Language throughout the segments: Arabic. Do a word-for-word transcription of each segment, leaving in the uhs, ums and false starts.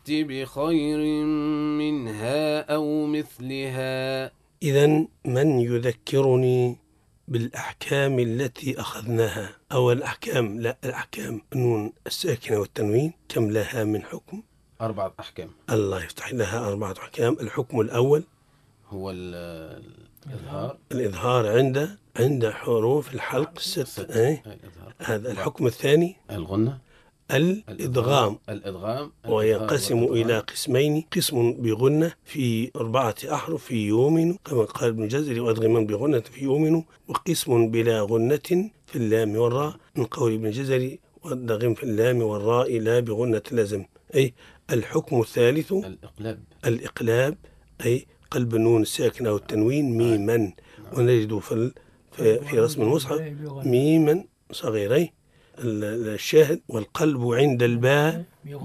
نأتي بخير منها أو مثلها. إذن من يذكرني بالأحكام التي أخذناها؟ أو الأحكام، لا الأحكام النون الساكنة والتنوين كم لها من حكم؟ أربعة أحكام. الله يفتح، لها أربعة أحكام. الحكم الأول هو الإظهار. الإظهار عند عند حروف الحلق الستة. أي هذا. الحكم الثاني الغنة. الإدغام. الإدغام وينقسم إلى قسمين: قسم بغنة في أربعة أحرف في يؤمن كما قال ابن جزري وأدغما بغنة في يؤمن، وقسم بلا غنة في اللام والراء من قول ابن جزري وأدغم في اللام والراء لا بغنة لازم. أي الحكم الثالث الإقلاب. الإقلاب أي قلب النون الساكنة والتنوين ميما، ونجد في في رسم المصحف ميما صغيري. الشاهد والقلب عند الباء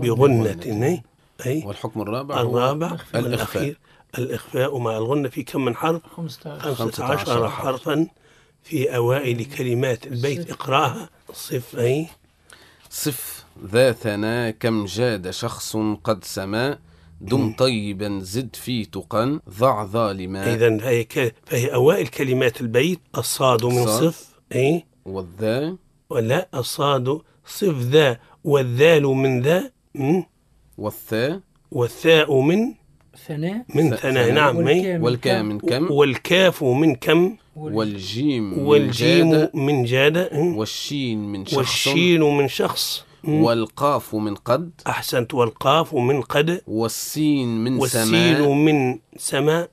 بغنة. أي والحكم الرابع الرابع هو الإخفاء. الإخفاء مع الغنة في كم من حرف؟ خمسة عشر حرفا في أوائل كلمات البيت. اقرأها. صف. أي صف ذا ثنا كم جاد شخص قد سما دم طيبا زد في تقا ضع ظالما. إذن فهي, ك... فهي أوائل كلمات البيت. الصاد من صف. أي والذا ولا الصاد صف ذا، والذال من ذا، والثاء والثاء من ثناء من ثناء. نعم. والكاف من كم، والكاف من كم، والجيم والجيم من جاد، من جاد، والشين من شخص، والشين من شخص، والقاف من قد. أحسنت. والقاف من قد، والسين من والسين سماء، من سماء،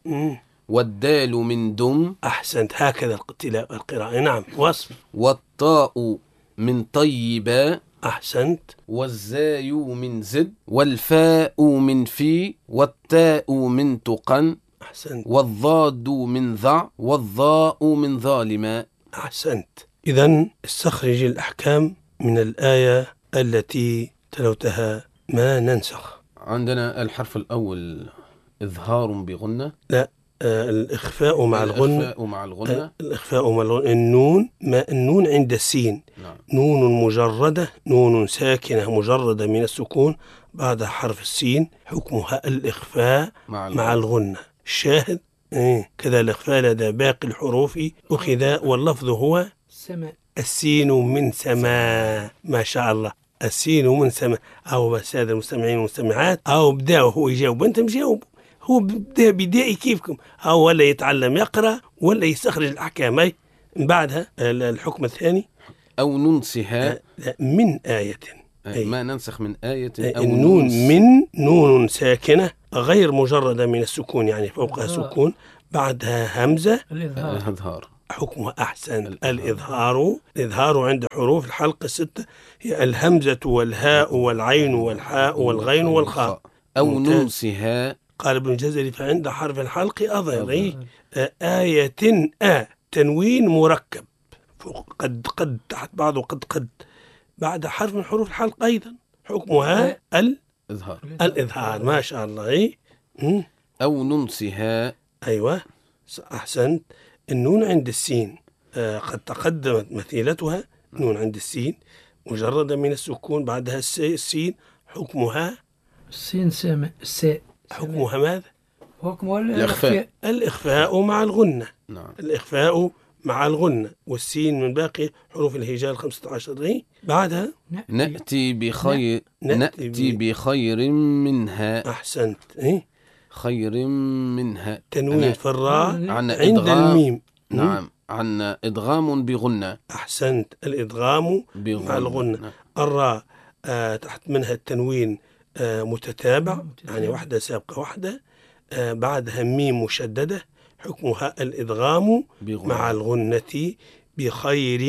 والدال من دم. أحسنت. هكذا القراءة. نعم. وصف. والطاء من طيبا. أحسنت. والزاي من زد، والفاء من في، والتاء من تقن. أحسنت. والضاد من ضع، والضاء من ظالما. أحسنت. إذن استخرج الأحكام من الآية التي تلوتها ما ننسخ. عندنا الحرف الأول إظهار بغنة. لا، آه الإخفاء مع الغنة. الإخفاء مع الغنة. آه الإخفاء مع الغنة. النون، ما النون عند السين. نعم. نون مجردة، نون ساكنة مجردة من السكون بعد حرف السين، حكمها الإخفاء مع, مع الغنة. الشاهد إيه كذا الإخفاء لدى باقي الحروف أخذ، واللفظ هو سماء. السين من سماء. ما شاء الله. السين من سماء. أو السادة المستمعين والمستمعات، أو بدأ هو يجاوب أنت مجاوب، هو بدأ بدائي كيفكم، أو ولا يتعلم يقرأ ولا يستخرج الأحكام. أي بعدها الحكم الثاني أو ننسها من آية. أي ما ننسخ من آية. أو النون من نون ساكنة غير مجردة من السكون، يعني فوقها سكون بعدها همزة. الإظهار حكمها أحسن. الإظهار. الإظهار عند حروف الحلقة الستة هي الهمزة والهاء والعين والحاء والغين والخاء. أو ننسها قال ابن جزري فعند حرف الحلق أظهر آية آ تنوين مركب فوق قد قد تحت بعض وقد قد بعد حرف من حروف الحلق أيضا حكمها الإظهار. الإظهار. ما شاء الله. أي أو ننسها. أيوة أحسنت. النون عند السين آه قد تقدمت مثيلتها. نون عند السين مجردة من السكون بعدها السين، حكمها السين سامع الساء. حكمها ماذا؟ حكمها الإخفاء. الإخفاء مع الغنة. نعم. الإخفاء مع الغنة. والسين من باقي حروف الهجاء الخمسة عشر. بعدها نأتي بخير. نأتي, نأتي بخير منها. أحسنت. إيه؟ خير منها. تنوين في الراء عن عند إدغام. الميم. نعم. عن إدغام بغنة. أحسنت. الإدغام بغنة. مع الغنة. نعم. الراء آه تحت منها التنوين آه متتابع، متتابع. يعني واحدة سابقة واحدة. آه بعدها ميم مشددة، حكمها الإدغام بغنة. مع الغنة. بخير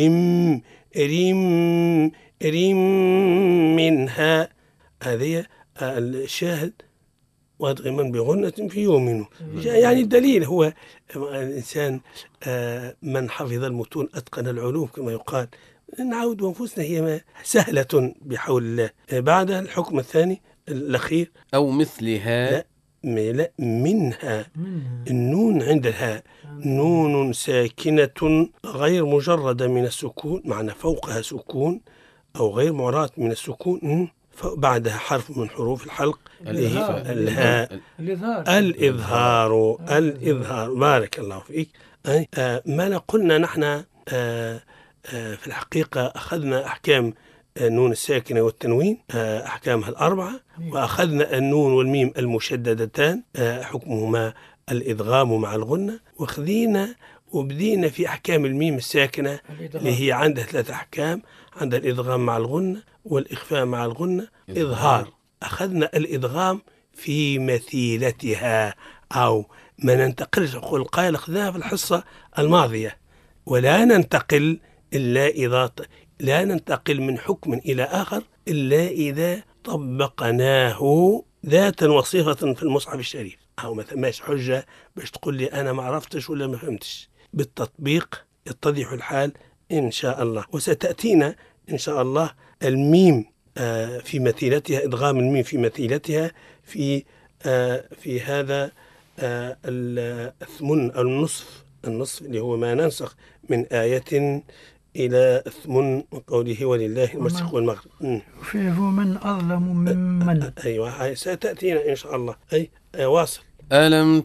ريم ريم منها. هذه الشاهد. وادغما بغنة في يومه. يعني الدليل هو الإنسان من حفظ المتون أتقن العلوم كما يقال. نعود أنفسنا هي سهلة بحول الله. بعد الحكم الثاني الأخير أو مثلها. لا, لا منها. النون عند الهاء نون ساكنة غير مجردة من السكون، معنى فوقها سكون أو غير معرات من السكون. بعدها حرف من حروف الحلق اللي هي الإظهار. الهاء. الإظهار. الإظهار. الإظهار. بارك الله فيك. أي آه ما قلنا نحن آه آه في الحقيقة أخذنا أحكام النون الساكنة والتنوين آه أحكامها الأربعة، وأخذنا النون والميم المشددتان آه حكمهما الإدغام مع الغنة، وخذينا وبدينا في أحكام الميم الساكنة اللي هي عندها ثلاثة أحكام، عندها الإدغام مع الغنة والإخفاء مع الغنة إظهار. أخذنا الإدغام في مثيلتها، أو ما ننتقلش نقول قائل أخذناها في الحصة الماضية، ولا ننتقل إلا إذا لا ننتقل من حكم إلى آخر إلا إذا طبقناه ذاتا وصيغة في المصحف الشريف. أو مثلا ماش حجة باش تقول لي أنا ما عرفتش ولا ما فهمتش، بالتطبيق يتضح الحال إن شاء الله. وستأتينا إن شاء الله الميم آه في مثيلتها، إدغام الميم في مثيلتها في آه في هذا آه الثمن أو النصف النصف اللي هو ما ننسخ من آية إلى ثمن قوله ولله المشرق والمغرب. فيه من أظلم ممن. أيوة ستأتينا إن شاء الله. أي واصل. ألم